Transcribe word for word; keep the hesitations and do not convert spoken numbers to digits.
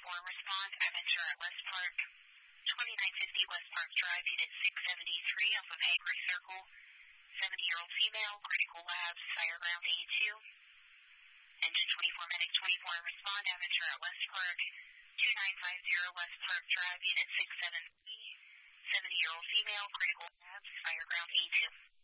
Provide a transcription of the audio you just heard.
twenty-four, respond, Aventura West Park, twenty-nine fifty West Park Drive, Unit six seventy-three off of Hagerty Circle, seventy-year-old female, critical labs, fire ground A two. Engine twenty-four, medic twenty-four, respond, Aventura West Park, twenty-nine fifty West Park Drive, Unit six seventy-three, seventy-year-old female, critical labs, fire ground A two.